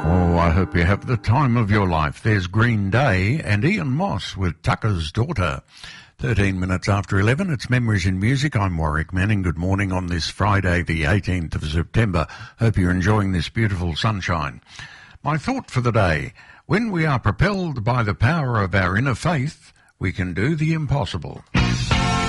Oh, I hope you have the time of your life. There's Green Day and Ian Moss with Tucker's Daughter. 13 minutes after 11, it's Memories in Music. I'm Warwick Manning. Good morning on this Friday, the 18th of September. Hope you're enjoying this beautiful sunshine. My thought for the day: when we are propelled by the power of our inner faith, we can do the impossible.